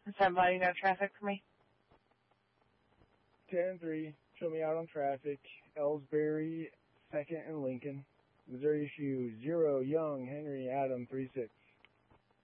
Somebody know traffic for me? 10-3, show me out on traffic. Ellsbury, 2nd and Lincoln. Missouri issue 0, Young, Henry, Adam, 3-6.